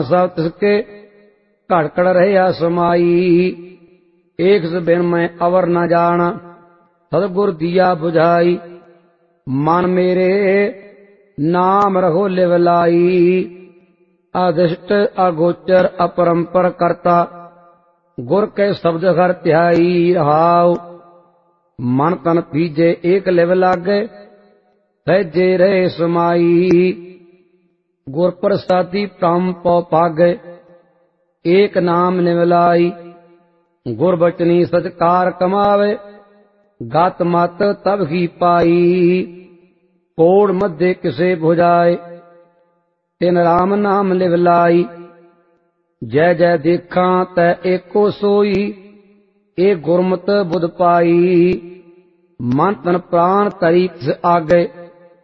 सब तिसके घड़कड़ रहिया समाई। एक बिन मैं अवर न जान सतगुर दिया बुझाई। मन मेरे नाम रहो लिव लाई। अदिष्ट अगोचर अपरंपर करता गुर के शब्द हर तिहाई। रहाओ मन तन पीजे एक लिव लागे सहजे रहे समाई। गुर प्रसादी प्रम पौ पागे एक नाम निवलाई। गुर बचनी सत्कार कमावे गत मत तब ही पाई। कोड़ मध्य किसे भुजाए तिन राम नाम लिव लाई। जय जय देखा तै एको सोई ए गुरमत बुध पाई। मन तन प्राण तरी तिस आगे